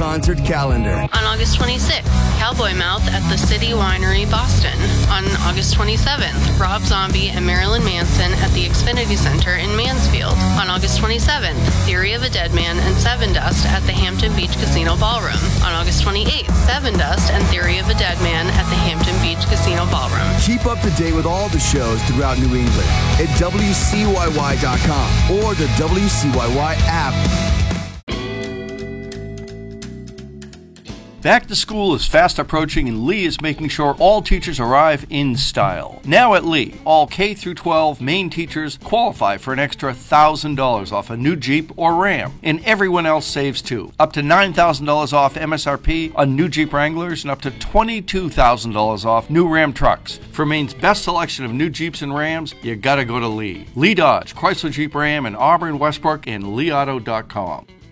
concert calendar. On August 26th, Cowboy Mouth at the City Winery, Boston. On August 27th, Rob Zombie and Marilyn Manson at the Xfinity Center in Mansfield. On August 27th, Theory of a Deadman and Sevendust at the Hampton Beach Casino Ballroom. On August 28th, Sevendust and Theory of a Deadman at the Hampton Beach Casino Ballroom. Keep up to date with all the shows throughout New England at WCYY.com or the WCYY app. Back to school is fast approaching, and Lee is making sure all teachers arrive in style. Now at Lee, all K through 12 Maine teachers qualify for an extra $1,000 off a new Jeep or Ram, and everyone else saves too. Up to $9,000 off MSRP on new Jeep Wranglers and up to $22,000 off new Ram trucks. For Maine's best selection of new Jeeps and Rams, you gotta go to Lee. Lee Dodge, Chrysler Jeep Ram in Auburn, Westbrook, and LeeAuto.com.